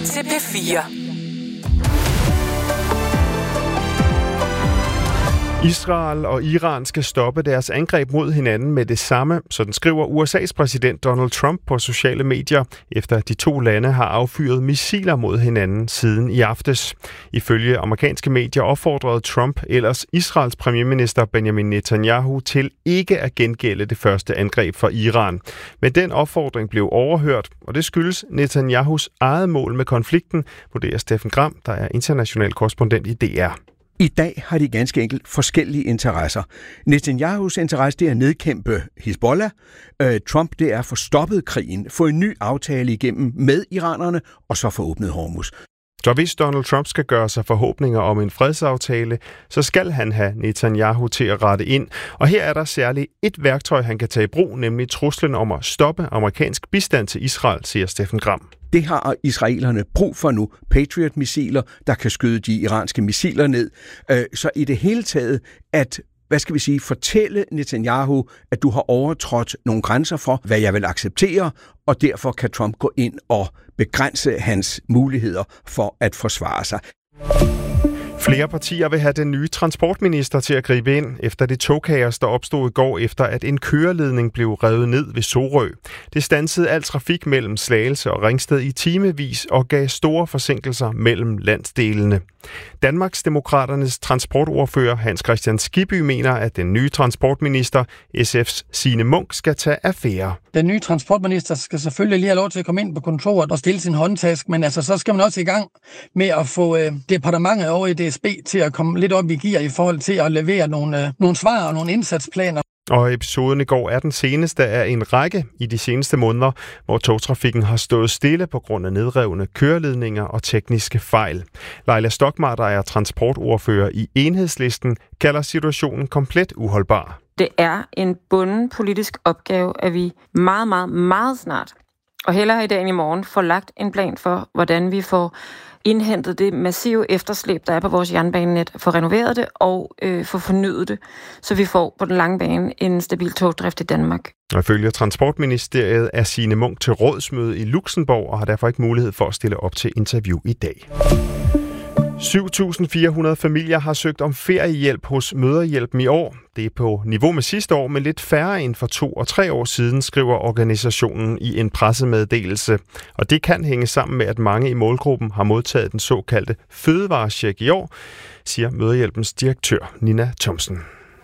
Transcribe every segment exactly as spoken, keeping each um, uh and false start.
til P fire. Israel og Iran skal stoppe deres angreb mod hinanden med det samme, sådan skriver U S A's præsident Donald Trump på sociale medier, efter de to lande har affyret missiler mod hinanden siden i aftes. Ifølge amerikanske medier opfordrede Trump ellers Israels premierminister Benjamin Netanyahu til ikke at gengælde det første angreb fra Iran. Men den opfordring blev overhørt, og det skyldes Netanyahus eget mål med konflikten, vurderer Steffen Gram, der er international korrespondent i D R. I dag har de ganske enkelt forskellige interesser. Netanyahus interesse det er at nedkæmpe Hizbollah. Øh, Trump det er at få stoppet krigen, få en ny aftale igennem med iranerne og så få åbnet Hormuz. Så hvis Donald Trump skal gøre sig forhåbninger om en fredsaftale, så skal han have Netanyahu til at rette ind. Og her er der særligt et værktøj, han kan tage i brug, nemlig truslen om at stoppe amerikansk bistand til Israel, siger Steffen Gram. Det har israelerne brug for nu. Patriot-missiler, der kan skyde de iranske missiler ned. Så i det hele taget, at hvad skal vi sige, fortælle Netanyahu, at du har overtrådt nogle grænser for, hvad jeg vil acceptere, og derfor kan Trump gå ind og begrænse hans muligheder for at forsvare sig. Flere partier vil have den nye transportminister til at gribe ind efter det togkaos, der opstod i går efter, at en køreledning blev revet ned ved Sorø. Det standsede al trafik mellem Slagelse og Ringsted i timevis og gav store forsinkelser mellem landsdelene. Danmarks Demokraternes transportordfører Hans Kristian Skibby mener, at den nye transportminister, S F's Signe Munk, skal tage affære. Den nye transportminister skal selvfølgelig lige have lov til at komme ind på kontoret og stille sin håndtask, men altså så skal man også i gang med at få øh, departementet over i D S B til at komme lidt op i gear i forhold til at levere nogle, øh, nogle svar og nogle indsatsplaner. Og episoden i går er den seneste af en række i de seneste måneder, hvor togtrafikken har stået stille på grund af nedrevne køreledninger og tekniske fejl. Leila Stokmar, der er transportordfører i Enhedslisten, kalder situationen komplet uholdbar. Det er en bunden politisk opgave, at vi meget, meget, meget snart, og hellere i dag end i morgen, får lagt en plan for, hvordan vi får indhentet det massive efterslæb, der er på vores jernbanenet, få renoveret det og øh, få fornyet det, så vi får på den lange bane en stabil togdrift i Danmark. Og ifølge Transportministeriet er Signe Munk til rådsmøde i Luxembourg og har derfor ikke mulighed for at stille op til interview i dag. syv tusind fire hundrede familier har søgt om feriehjælp hos Mødrehjælpen i år. Det er på niveau med sidste år, men lidt færre end for to og tre år siden, skriver organisationen i en pressemeddelelse. Og det kan hænge sammen med, at mange i målgruppen har modtaget den såkaldte fødevarecheck i år, siger Mødrehjælpens direktør Nina Thomsen.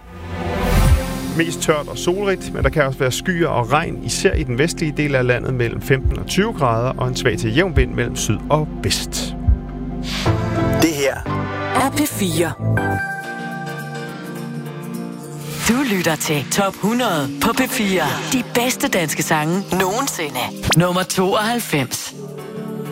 Mest tørt og solrigt, men der kan også være skyer og regn, især i den vestlige del af landet mellem femten og tyve grader og en svag til jævn vind mellem syd og vest. Det her er P fire. Du lytter til Top hundrede på P fire. De bedste danske sange nogensinde. Nummer tooghalvfems.